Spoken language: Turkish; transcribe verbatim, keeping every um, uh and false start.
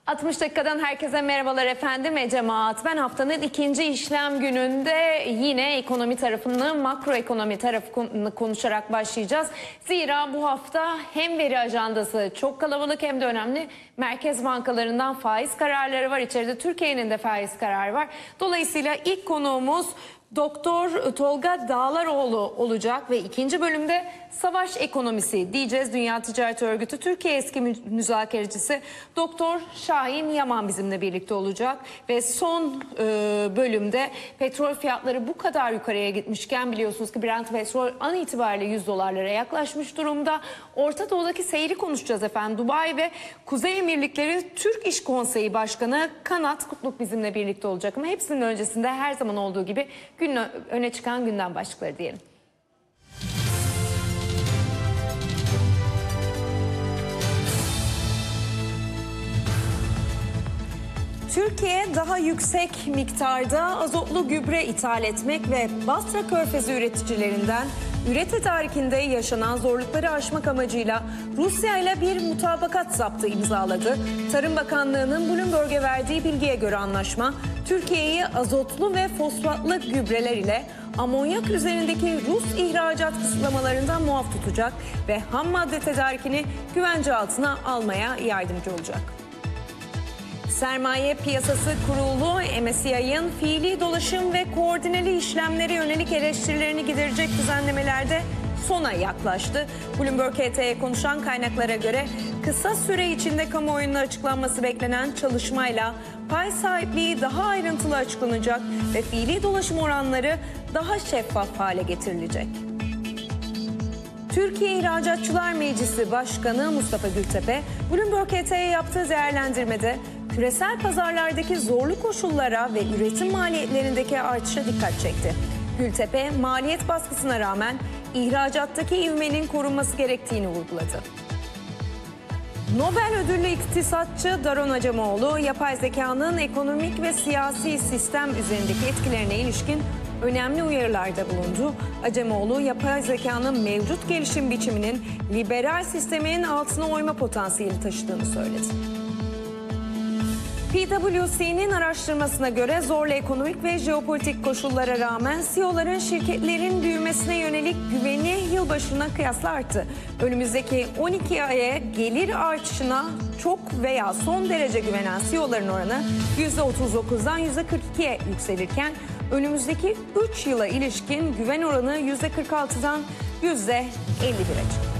altmış dakikadan herkese merhabalar efendim. Ece Maat. Ben haftanın ikinci işlem gününde yine ekonomi tarafını, makroekonomi tarafını konuşarak başlayacağız. Zira bu hafta hem veri ajandası çok kalabalık hem de önemli. Merkez bankalarından faiz kararları var. İçeride Türkiye'nin de faiz kararı var. Dolayısıyla ilk konuğumuz Doktor Tolga Dağlaroğlu olacak ve ikinci bölümde savaş ekonomisi diyeceğiz. Dünya Ticaret Örgütü Türkiye eski müzakerecisi Doktor Şahin Yaman bizimle birlikte olacak ve son e, bölümde petrol fiyatları bu kadar yukarıya gitmişken biliyorsunuz ki Brent petrol an itibariyle yüz dolarlara yaklaşmış durumda. Orta Doğu'daki seyri konuşacağız efendim. Dubai ve Kuzey Emirlikleri Türk İş Konseyi Başkanı Kanat Kutluk bizimle birlikte olacak ama hepsinin öncesinde her zaman olduğu gibi gün öne çıkan gündem başlıkları diyelim. Türkiye daha yüksek miktarda azotlu gübre ithal etmek ve Basra Körfezi üreticilerinden üre tedarikinde yaşanan zorlukları aşmak amacıyla Rusya ile bir mutabakat zaptı imzaladı. Tarım Bakanlığı'nın Bloomberg'e verdiği bilgiye göre anlaşma, Türkiye'yi azotlu ve fosfatlı gübreler ile amonyak üzerindeki Rus ihracat kısıtlamalarından muaf tutacak ve ham madde tedarikini güvence altına almaya yardımcı olacak. Sermaye Piyasası Kurulu M S C I'nin fiili dolaşım ve koordineli işlemlere yönelik eleştirilerini giderecek düzenlemelerde sona yaklaştı. Bloomberg H T'ye konuşan kaynaklara göre kısa süre içinde kamuoyuna açıklanması beklenen çalışmayla pay sahipliği daha ayrıntılı açıklanacak ve fiili dolaşım oranları daha şeffaf hale getirilecek. Türkiye İhracatçılar Meclisi Başkanı Mustafa Gültepe, Bloomberg H T'ye yaptığı değerlendirmede küresel pazarlardaki zorlu koşullara ve üretim maliyetlerindeki artışa dikkat çekti. Gültepe, maliyet baskısına rağmen ihracattaki ivmenin korunması gerektiğini vurguladı. Nobel ödüllü iktisatçı Daron Acemoğlu, yapay zekanın ekonomik ve siyasi sistem üzerindeki etkilerine ilişkin önemli uyarılarda bulundu. Acemoğlu, yapay zekanın mevcut gelişim biçiminin liberal sistemin altına oyma potansiyeli taşıdığını söyledi. P W C'nin araştırmasına göre zorlu ekonomik ve jeopolitik koşullara rağmen C E O'ların şirketlerin büyümesine yönelik güveni yılbaşına kıyasla arttı. Önümüzdeki on iki aya gelir artışına çok veya son derece güvenen C E O'ların oranı yüzde otuz dokuzdan yüzde kırk ikiye yükselirken önümüzdeki üç yıla ilişkin güven oranı yüzde kırk altıdan yüzde elli bire çıktı.